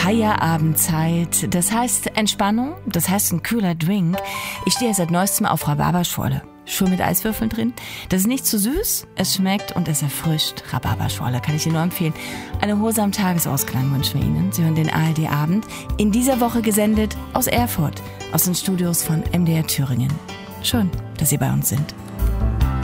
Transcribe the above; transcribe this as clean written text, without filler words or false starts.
Feierabendzeit. Das heißt Entspannung, das heißt ein kühler Drink. Ich stehe seit neuestem auf Rhabarberschorle. Schön mit Eiswürfeln drin. Das ist nicht zu süß, es schmeckt und es erfrischt. Rhabarberschorle kann ich Ihnen nur empfehlen. Eine erholsamen Tagesausklang wünschen wir Ihnen. Sie hören den ARD Abend. In dieser Woche gesendet aus Erfurt, aus den Studios von MDR Thüringen. Schön, dass Sie bei uns sind.